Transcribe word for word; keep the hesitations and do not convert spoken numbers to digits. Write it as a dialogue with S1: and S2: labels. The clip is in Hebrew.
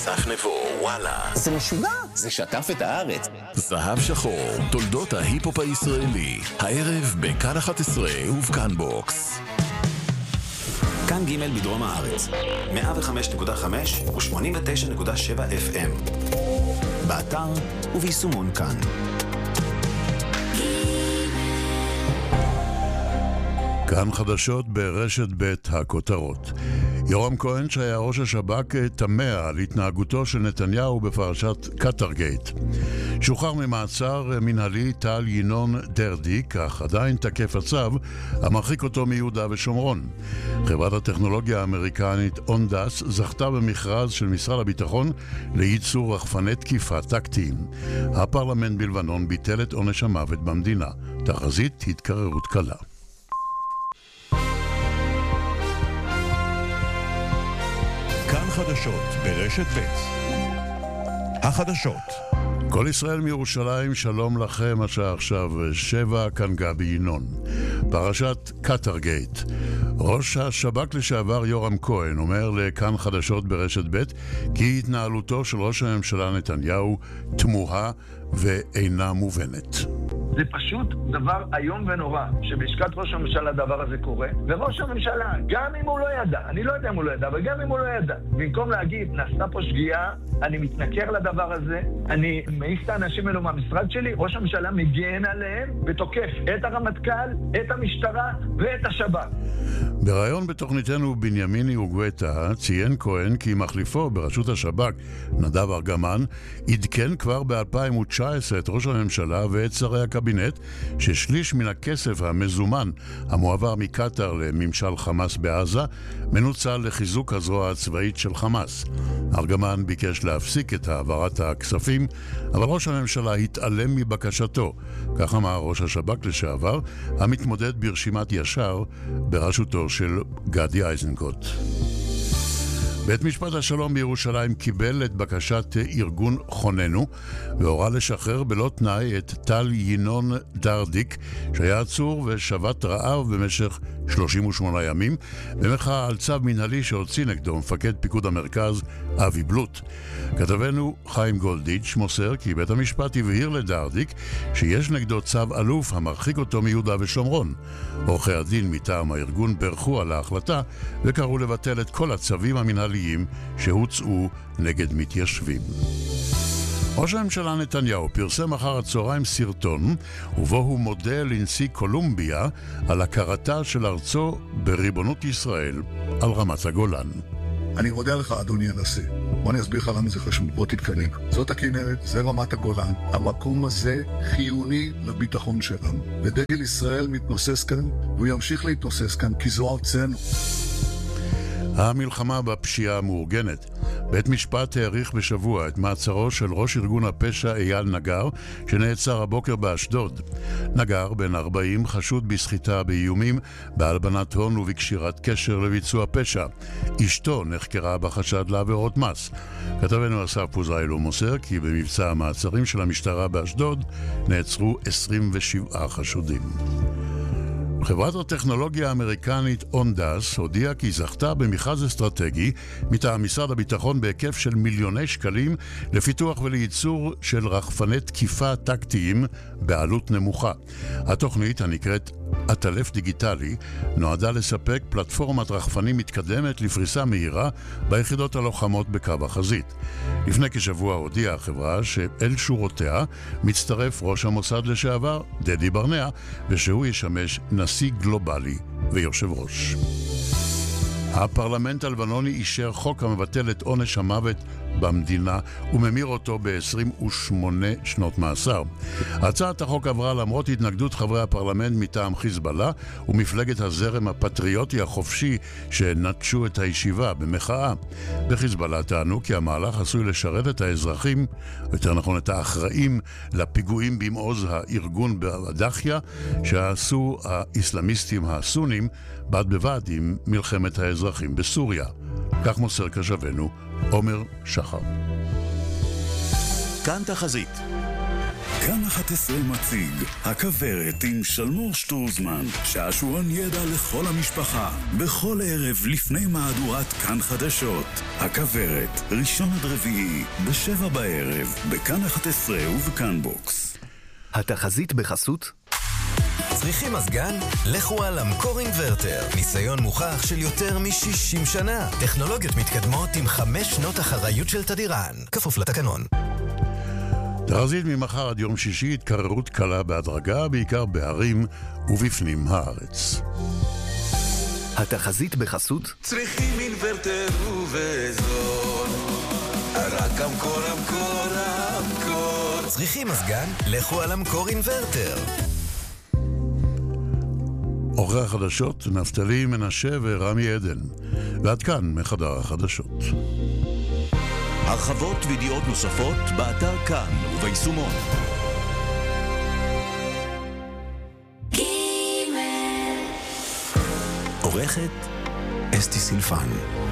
S1: אסף נבו, וואלה.
S2: זה משוגע, זה שטף את הארץ.
S1: זהב שחור, תולדות ההיפ-הופ הישראלי. הערב בכאן אחת עשרה ובכאן בוקס.
S3: כאן ג' בדרום הארץ, מאה וחמש נקודה חמש ו-שמונים ותשע נקודה שבע אף אם. באתר וביישומון כאן.
S4: כאן חדשות ברשת ב' הכותרות. יורם כהן שהיה ראש השב"כ תמה על התנהגותו של נתניהו בפרשת קטרגייט. שוחרר ממעצר מנהלי טל ינון דרדיק, אך עדיין תקף הצו המרחיק אותו מיהודה ושומרון. חברת הטכנולוגיה האמריקנית אונדס זכתה במכרז של משרד הביטחון לייצור רחפני תקיפה טקטיים. הפרלמנט בלבנון ביטל את עונש המוות במדינה. תחזית התקררות קלה.
S5: כאן חדשות ברשת ב' החדשות.
S4: כל ישראל מירושלים, שלום לכם, השעה עכשיו שבע, כאן גבי ינון. פרשת קטרגייט. ראש השב"כ לשעבר יורם כהן אומר לכאן חדשות ברשת ב' כי התנהלותו של ראש הממשלה נתניהו תמוהה ואינה מובנת.
S6: זה פשוט דבר היום ונורא, שבשקת ראש הממשלה הדבר הזה קורה, וראש הממשלה, גם אם הוא לא ידע, אני לא יודע אם הוא לא ידע, אבל גם אם הוא לא ידע, במקום להגיד, נעשתה פה שגיאה, אני מתנכר לדבר הזה, אני מעיף את האנשים האלו מהמשרד שלי, ראש הממשלה מגן עליהם ותוקף את הרמטכ"ל, את המשטרה ואת השב"כ.
S4: בראיון בתוכניתנו בנימיני וגואטה ציין כהן כי מחליפו בראשות השב"כ, נדב ארגמן, עדכן כבר ב-אלפיים תשע עשרה את ראש הממשלה ואת שרי הקבינט ששליש מן הכסף המזומן המועבר מקטר לממשל חמאס בעזה מנוצל לחיזוק הזרוע הצבאית של חמאס. ארגמן ביקש להפסיק את העברת הכספים, אבל ראש הממשלה התעלם מבקשתו. כך אמר ראש השב"כ לשעבר, המתמודד ברשימת ישר בראשותו של גדי איזנקוט. בית משפט השלום בירושלים קיבל את בקשת ארגון חוננו והורה לשחרר בלא תנאי את טל ינון דרדיק שהיה עצור ושבת רעב במשך שלושים ושמונה ימים במחאה על צו מנהלי שהוציא נגדו מפקד פיקוד המרכז אבי בלוט. כתבנו חיים גולדיץ' מוסר כי בית המשפט הבהיר לדרדיק שיש נגדו צו אלוף המרחיק אותו מיהודה ושומרון. עורכי הדין מטעם הארגון ברכו על ההחלטה וקראו לבטל את כל הצווים המנהליים שהוצאו נגד מתיישבים. ראש הממשלה נתניהו פרסם אחר הצהריים סרטון ובו הוא מודה לנשיא קולומביה על הכרתה של ארצו בריבונות ישראל על רמת הגולן.
S7: אני מודה לך אדוני הנשיא, בוא אני אסביר לך למה זה חשוב, בוא תתקדם. זאת הכנרת, זה רמת הגולן, המקום הזה חיוני לביטחון שלנו, ודגל ישראל מתנוסס כאן והוא ימשיך להתנוסס כאן כי זו ארצנו.
S4: המלחמה בפשיעה המאורגנת. בית משפט העריך בשבוע את מעצרו של ראש ארגון הפשע אייל נגר, שנעצר הבוקר באשדוד. נגר, בן ארבעים, חשוד בסחיטה באיומים, בהלבנת הון ובקשירת קשר לביצוע פשע. אשתו נחקרה בחשד לעבירות מס. כתבנו אסף פוזיילו מוסר כי במבצע המעצרים של המשטרה באשדוד נעצרו עשרים ושבעה חשודים. חברת הטכנולוגיה האמריקנית אונדס הודיעה כי זכתה במכרז אסטרטגי מטעם משרד הביטחון בהיקף של מיליוני שקלים לפיתוח ולייצור של רחפני תקיפה טקטיים בעלות נמוכה. התוכנית הנקראת עטלף דיגיטלי נועדה לספק פלטפורמת רחפנים מתקדמת לפריסה מהירה ביחידות הלוחמות בקו החזית. לפני כשבוע הודיעה החברה שאל שורותיה מצטרף ראש המוסד לשעבר דדי ברנע ושהוא ישמש נשיא גלובלי ויושב ראש. הפרלמנט הלבנוני אישר חוק המבטל את עונש המוות במדינה וממיר אותו ב-עשרים ושמונה שנות מאסר. הצעת החוק עברה למרות התנגדות חברי הפרלמנט מטעם חיזבאללה ומפלגת הזרם הפטריוטי החופשי שנטשו את הישיבה במחאה. בחיזבאללה טענו כי המהלך עשוי לשרת את האזרחים, יותר נכון את האחראים לפיגועים במעוז הארגון בדחיה שעשו האסלאמיסטים הסונים בד בבד עם מלחמת האזרחים בסוריה. כך מוסר כתבנו עומר שחר.
S3: כאן תחזית.
S8: כאן אחת עשרה מציג הכוורת עם שלמור שטרוזמן, שעשועון ידע לכל המשפחה, בכל ערב לפני מהדורת כאן חדשות. הכוורת, ראשון עד רביעי, בשבע בערב, בכאן אחת עשרה ובכאן בוקס.
S9: התחזית בחסות צריכים מזגן? לכו על המקור אינברטר. ניסיון מוכח של יותר מ-שישים שנה. טכנולוגיות מתקדמות עם חמש שנות אחריות של תדירן. כפוף לתקנון.
S4: תחזית ממחר עד יום שישי, התקררות קלה בהדרגה, בעיקר בערים ובפנים הארץ.
S9: התחזית בחסות
S10: צריכים אינברטר ובזול, רק המקור המקור המקור.
S9: צריכים מזגן? לכו על המקור אינברטר.
S4: עורכי החדשות נפתלי מנשה ורמי עדן. ועד כאן מחדר החדשות.
S1: הרחבות וידיעות נוספות באתר כאן וביישומון.
S3: עורכת אסתי סילפן.